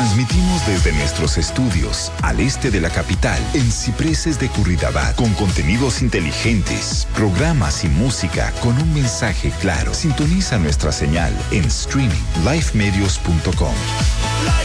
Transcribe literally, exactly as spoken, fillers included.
Transmitimos desde nuestros estudios al este de la capital, en Cipreses de Curridabat, con contenidos inteligentes, programas y música con un mensaje claro. Sintoniza nuestra señal en streaming lifemedios punto com.